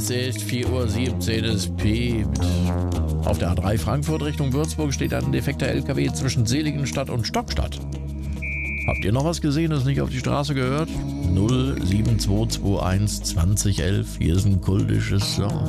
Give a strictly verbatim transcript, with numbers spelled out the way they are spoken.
Es ist vier Uhr siebzehn, es piept. Auf der A drei Frankfurt Richtung Würzburg steht ein defekter L K W zwischen Seligenstadt und Stockstadt. Habt ihr noch was gesehen, das nicht auf die Straße gehört? null sieben zwei zwei eins zwanzig elf, hier ist ein kultisches Song.